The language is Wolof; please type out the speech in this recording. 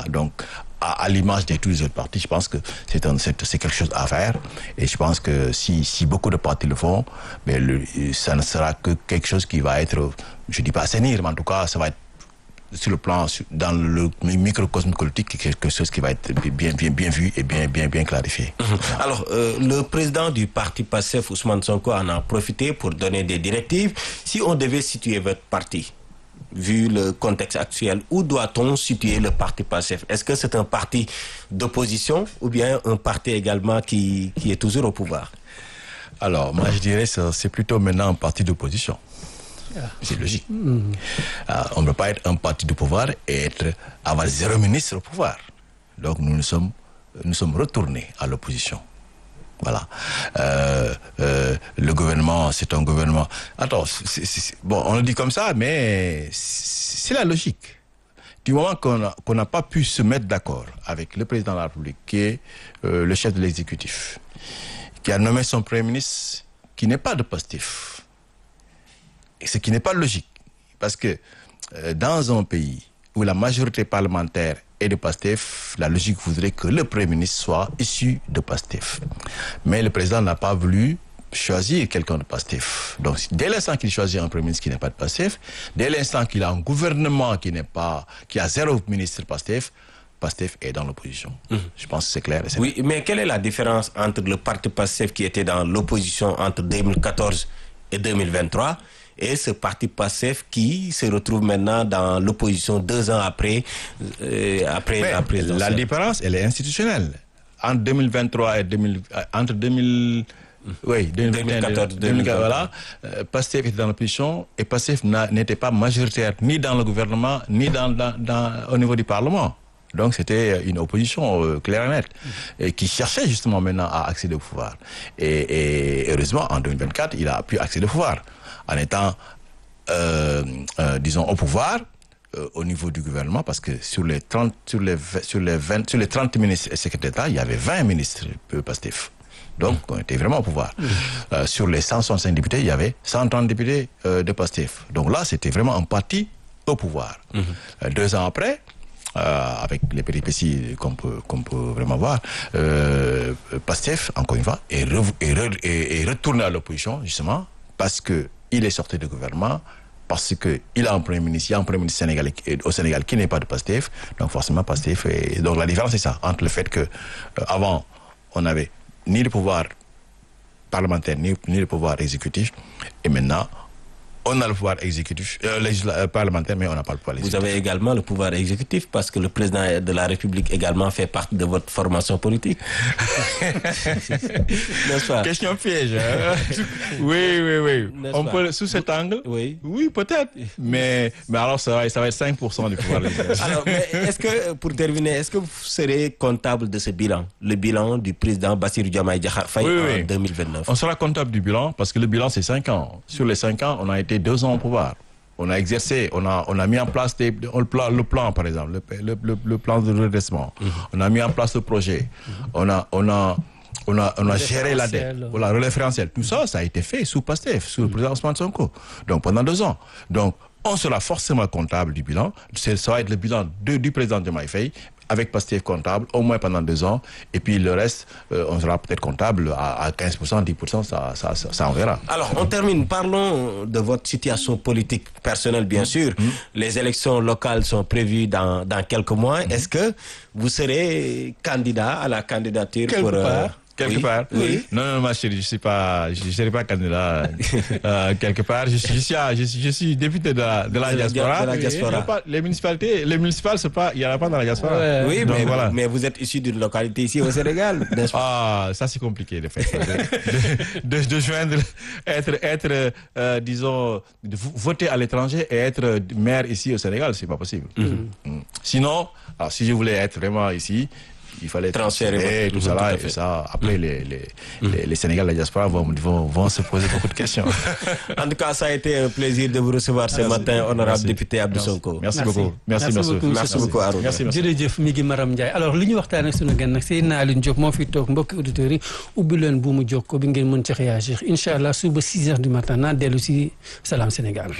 Donc, à l'image de tous les autres partis, je pense que c'est quelque chose à faire. Et je pense que si beaucoup de partis le font, mais ça ne sera que quelque chose qui va être, je dis pas assainir, mais en tout cas, ça va être sur le plan, dans le microcosme politique, quelque chose qui va être bien vu et bien clarifié. Alors, le président du parti PASTEF, Ousmane Sonko, en a profité pour donner des directives. Si on devait situer votre parti, vu le contexte actuel, où doit-on situer le parti PASTEF? Est-ce que c'est un parti d'opposition ou bien un parti également qui est toujours au pouvoir? Alors, moi je dirais que c'est plutôt maintenant un parti d'opposition. C'est logique. On ne peut pas être un parti de pouvoir et avoir 0 ministre au pouvoir. Donc nous sommes retournés à l'opposition. Voilà. Le gouvernement, c'est un gouvernement... Attends, bon, on le dit comme ça, mais c'est la logique. Du moment qu'on n'a pas pu se mettre d'accord avec le président de la République, qui est le chef de l'exécutif, qui a nommé son premier ministre, qui n'est pas de PASTEF, ce qui n'est pas logique. Parce que dans un pays où la majorité parlementaire est de PASTEF, la logique voudrait que le Premier ministre soit issu de PASTEF. Mais le président n'a pas voulu choisir quelqu'un de PASTEF. Donc, dès l'instant qu'il choisit un Premier ministre qui n'est pas de PASTEF, dès l'instant qu'il a un gouvernement qui a 0 ministre PASTEF, PASTEF est dans l'opposition. Je pense que c'est clair. Oui, mais quelle est la différence entre le parti PASTEF qui était dans l'opposition entre 2014 et 2023 et ce parti PASTEF qui se retrouve maintenant dans l'opposition 2 ans après la présidentielle? La différence, elle est institutionnelle. Entre 2023 et 2014, voilà, PASTEF était dans l'opposition et PASTEF n'était pas majoritaire ni dans le gouvernement ni au niveau du Parlement. Donc c'était une opposition claire et nette et qui cherchait justement maintenant à accéder au pouvoir. Et heureusement, en 2024, il a pu accéder au pouvoir en étant, disons, au pouvoir au niveau du gouvernement, parce que sur les 30 ministres et secrétaires d'État, il y avait 20 ministres PASTEF. Donc, on était vraiment au pouvoir. Sur les 165 députés, il y avait 130 députés de PASTEF. Donc là, c'était vraiment un parti au pouvoir. 2 ans après, avec les péripéties qu'on peut vraiment voir, PASTEF, encore une fois, est retourné à l'opposition, justement, parce qu'il est sorti du gouvernement, parce qu'il a un premier ministre, il y a un premier ministre au Sénégal qui n'est pas de PASTEF, donc forcément PASTEF. Donc la différence, c'est ça, entre le fait qu'avant, on n'avait ni le pouvoir parlementaire, ni le pouvoir exécutif, et maintenant, on a le pouvoir exécutif, parlementaire, mais on n'a pas le pouvoir exécutif. Vous avez également le pouvoir exécutif parce que le président de la République également fait partie de votre formation politique. N'est-ce pas? Question piège. Hein? Oui. On peut, sous cet angle, oui peut-être. Mais alors, ça va être 5% du pouvoir législatif. Alors, mais est-ce que, pour terminer, est-ce que vous serez comptable de ce bilan, le bilan du président Bassirou Diomaye Diakhar Faye en 2029? On sera comptable du bilan parce que le bilan, c'est 5 ans. Sur les 5 ans, on a été 2 ans au pouvoir. On a exercé, on a mis en place le plan, par exemple, le plan de redressement. On a mis en place le projet. On a géré la dette. Voilà, le référentiel. Tout ça, ça a été fait sous PASTEF, sous le président Ousmane Sonko. Donc, pendant 2 ans. Donc, on sera forcément comptable du bilan. Ça va être le bilan du président Diomaye Faye, avec PASTEF comptable, au moins pendant 2 ans. Et puis le reste, on sera peut-être comptable à 15%, 10%, ça on verra. Alors, on termine. Parlons de votre situation politique personnelle, bien sûr. Les élections locales sont prévues dans quelques mois. Est-ce que vous serez candidat à la candidature Quelque part. Oui. Non, ma chérie, je ne serai pas candidat quelque part. Je suis député de la diaspora. De la diaspora. Les municipales, c'est pas, il n'y en a pas dans la diaspora. Oui, donc, mais vous êtes issu d'une localité ici au Sénégal, n'est-ce pas? Ah, ça c'est compliqué de faire. de joindre, disons, de voter à l'étranger et être maire ici au Sénégal, c'est pas possible. Sinon, alors, si je voulais être vraiment ici, il fallait transférer tout ça là, et ça, après les Sénégalais de la diaspora vont se poser beaucoup de questions. En tout cas, ça a été un plaisir de vous recevoir ce matin, honorable député Abdou Sonko. Merci beaucoup. Merci beaucoup Arouna. jërëjëf mi ngi Maram Ndiaye. Alors li ñu waxtaanee sunu gan nag Seydina Alioune Diop moo fi toog mbokki auditeurs yi ubbi leen bu mu jokkoo bi ngeen mën ci réagir incha allah suba 6 heures du matin naa dellu si Salam Sénégal.